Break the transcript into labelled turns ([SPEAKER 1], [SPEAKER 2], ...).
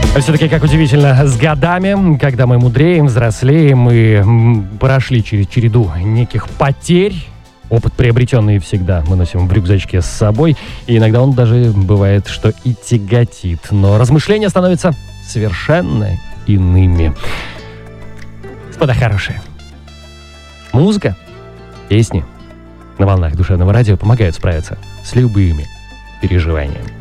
[SPEAKER 1] Все-таки, как удивительно, с годами, когда мы мудреем, взрослеем и прошли через череду неких потерь, опыт, приобретенный всегда, мы носим в рюкзачке с собой, и иногда он даже бывает, что и тяготит. Но размышления становятся совершенно иными. Господа хорошие, музыка, песни на волнах душевного радио помогают справиться с любыми переживаниями.